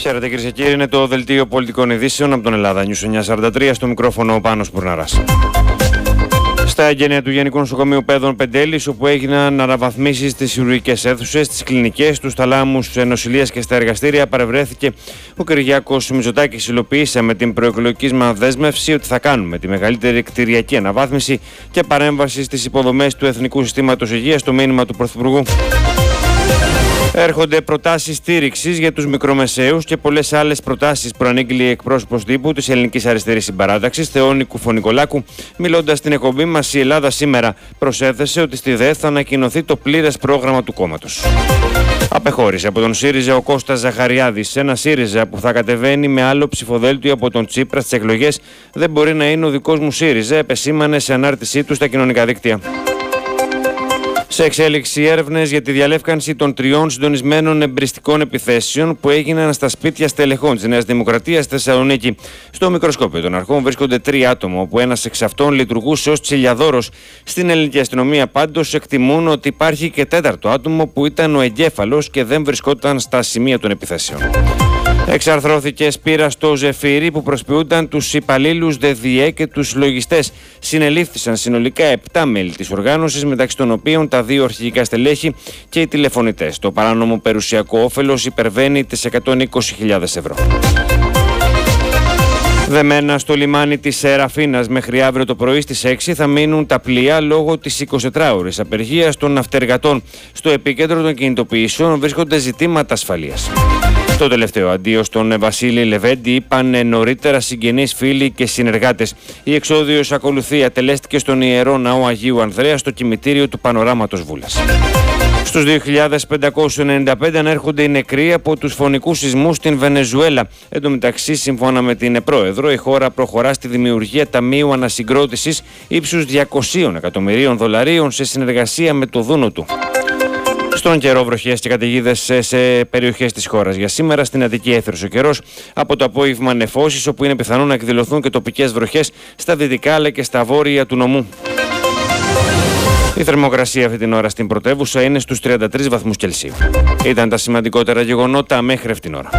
Χαίρετε κυρίες και κύριοι, είναι το Δελτίο Πολιτικών Ειδήσεων από τον Ελλάδα News 943, στο μικρόφωνο ο Πάνος Πουρναράς. Στα εγγένεια του Γενικού Νοσοκομείου Πέδων Πεντέλης, όπου έγιναν αναβαθμίσεις στις χειρουργικές αίθουσες, στις κλινικές, στους θαλάμους νοσηλείας και στα εργαστήρια, παρευρέθηκε ο Κυριάκος Μητσοτάκης. Υλοποίησε με την προεκλογική μας δέσμευση ότι θα κάνουμε τη μεγαλύτερη κτηριακή αναβάθμιση και παρέμβαση στις υποδομές του Εθνικού Συστήματος Υγείας, το μήνυμα του Πρωθυπουργού. Έρχονται προτάσεις στήριξης για τους μικρομεσαίους και πολλές άλλες προτάσεις, προανήγγειλε η εκπρόσωπος τύπου της Ελληνικής Αριστερής Συμπαράταξης, Θεόνη Κουφωνικολάκου. Μιλώντας στην εκπομπή μας, η Ελλάδα σήμερα προσέθεσε ότι στη ΔΕΘ θα ανακοινωθεί το πλήρες πρόγραμμα του κόμματος. Απεχώρησε από τον ΣΥΡΙΖΑ ο Κώστας Ζαχαριάδης. Ένα ΣΥΡΙΖΑ που θα κατεβαίνει με άλλο ψηφοδέλτιο από τον Τσίπρα στις εκλογές δεν μπορεί να είναι ο δικός μου ΣΥΡΙΖΑ, επεσήμανε σε ανάρτησή του στα κοινωνικά δίκτυα. Σε εξέλιξη έρευνες για τη διαλεύκανση των 3 συντονισμένων εμπριστικών επιθέσεων που έγιναν στα σπίτια στελεχών της Νέας Δημοκρατίας στη Θεσσαλονίκη. Στο μικροσκόπιο των αρχών βρίσκονται 3 άτομα, όπου ένας εξ αυτών λειτουργούσε ως τσιλιαδόρος. Στην ελληνική αστυνομία πάντως εκτιμούν ότι υπάρχει και 4ο άτομο που ήταν ο εγκέφαλος και δεν βρισκόταν στα σημεία των επιθέσεων. Εξαρθρώθηκε σπήρα στο Ζεφύρι που προσποιούνταν τους υπαλλήλους ΔΔΕ και τους λογιστές. Συνελήφθησαν συνολικά 7 μέλη της οργάνωσης, μεταξύ των οποίων τα 2 αρχηγικά στελέχη και οι τηλεφωνητές. Το παράνομο περιουσιακό όφελος υπερβαίνει τις 120.000 ευρώ. Δεμένα στο λιμάνι της Σεραφίνας μέχρι αύριο το πρωί στις 6 θα μείνουν τα πλοία λόγω της 24ωρης απεργίας των ναυτεργατών. Στο επίκεντρο των κινητοποιήσεων βρίσκονται ζητήματα ασφαλείας. Το τελευταίο αντίο στον Βασίλη Λεβέντη είπαν νωρίτερα συγγενείς, φίλοι και συνεργάτες. Η εξόδιος ακολουθεί ατελέστηκε στον Ιερό Ναό Αγίου Ανδρέα στο κημητήριο του Πανοράματος Βούλας. Στους 2.595 ανέρχονται οι νεκροί από τους φωνικούς σεισμούς στην Βενεζουέλα. Εν τω μεταξύ, σύμφωνα με την πρόεδρο, η χώρα προχωρά στη δημιουργία ταμείου ανασυγκρότησης ύψους $200 εκατομμυρίων σε συνεργασία με το Δούνο του. Στον καιρό, βροχές και καταιγίδες σε περιοχές της χώρας. Για σήμερα στην Αττική έθρος ο καιρός. Από το απόγευμα νεφώσεις, όπου είναι πιθανό να εκδηλωθούν και τοπικές βροχές στα δυτικά αλλά και στα βόρεια του νομού. Η θερμοκρασία αυτή την ώρα στην πρωτεύουσα είναι στους 33 βαθμούς Κελσίου. Ήταν τα σημαντικότερα γεγονότα μέχρι αυτήν την ώρα.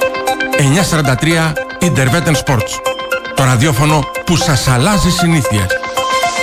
943 Interveten Sports. Το ραδιόφωνο που σας αλλάζει συνήθειες.